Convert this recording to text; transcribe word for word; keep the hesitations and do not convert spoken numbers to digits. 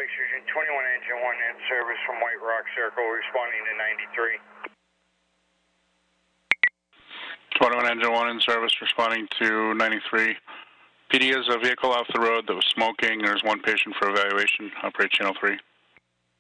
Lake Fusion, twenty-one Engine one in service from White Rock Circle, responding to ninety-three. twenty-one Engine one in service, responding to ninety-three. P D has a vehicle off the road that was smoking. There's one patient for evaluation. Operate channel three.